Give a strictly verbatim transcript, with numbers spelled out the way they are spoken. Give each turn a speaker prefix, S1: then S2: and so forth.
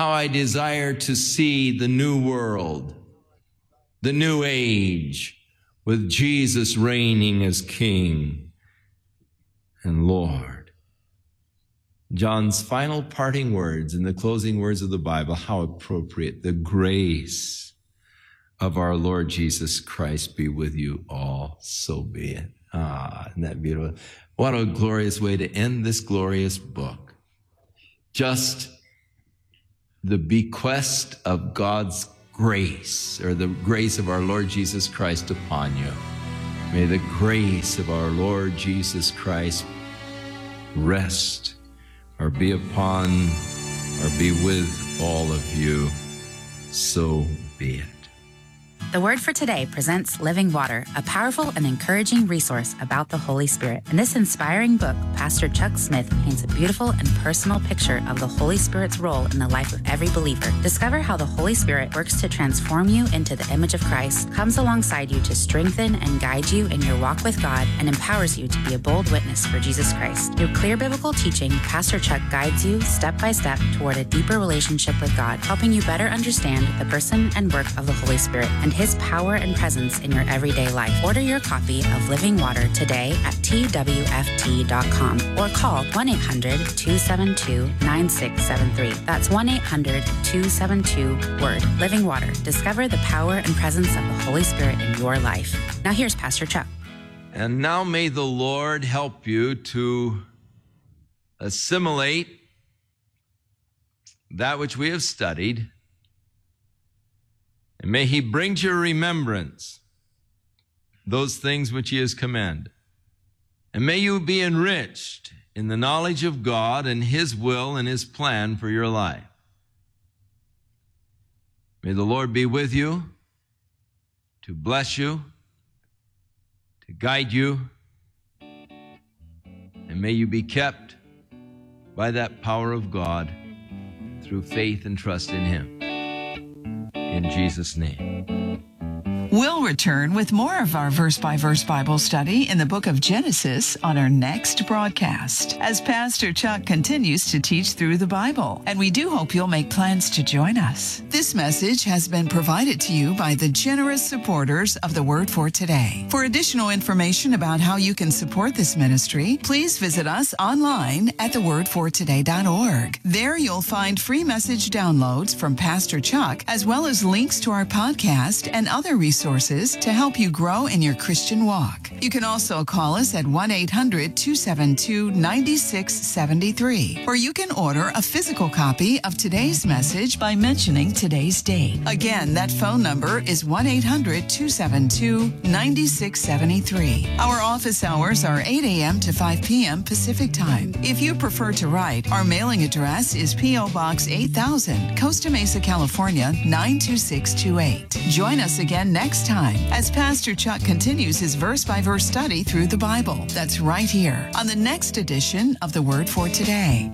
S1: how I desire to see the new world, the new age, with Jesus reigning as King and Lord. John's final parting words and the closing words of the Bible, how appropriate. The grace of our Lord Jesus Christ be with you all, so be it. Ah, isn't that beautiful? What a glorious way to end this glorious book. Just the bequest of God's grace, or the grace of our Lord Jesus Christ upon you. May the grace of our Lord Jesus Christ rest or be upon or be with all of you. So be it.
S2: The Word for Today presents Living Water, a powerful and encouraging resource about the Holy Spirit. In this inspiring book, Pastor Chuck Smith paints a beautiful and personal picture of the Holy Spirit's role in the life of every believer. Discover how the Holy Spirit works to transform you into the image of Christ, comes alongside you to strengthen and guide you in your walk with God, and empowers you to be a bold witness for Jesus Christ. Through clear biblical teaching, Pastor Chuck guides you step by step toward a deeper relationship with God, helping you better understand the person and work of the Holy Spirit and His power and presence in your everyday life. Order your copy of Living Water today at T W F T dot com or call one eight hundred, two seven two, nine six seven three. That's one eight hundred, two seven two, WORD. Living Water. Discover the power and presence of the Holy Spirit in your life. Now here's Pastor Chuck.
S1: And now may the Lord help you to assimilate that which we have studied. And may He bring to your remembrance those things which He has commanded. And may you be enriched in the knowledge of God and His will and His plan for your life. May the Lord be with you, to bless you, to guide you, and may you be kept by that power of God through faith and trust in Him. In Jesus' name.
S3: We'll return with more of our verse-by-verse Bible study in the book of Genesis on our next broadcast as Pastor Chuck continues to teach through the Bible. And we do hope you'll make plans to join us. This message has been provided to you by the generous supporters of the Word for Today. For additional information about how you can support this ministry, please visit us online at the word for today dot org. There you'll find free message downloads from Pastor Chuck, as well as links to our podcast and other resources to help you grow in your Christian walk. You can also call us at one eight hundred, two seven two, nine six seven three, or you can order a physical copy of today's message by mentioning today's date. Again, that phone number is one eight hundred, two seven two, nine six seven three. Our office hours are eight a.m. to five p.m. Pacific Time. If you prefer to write, our mailing address is P O. Box eight thousand, Costa Mesa, California, nine two six two eight. Join us again next time as Pastor Chuck continues his verse-by-verse study through the Bible. That's right here on the next edition of the Word for Today.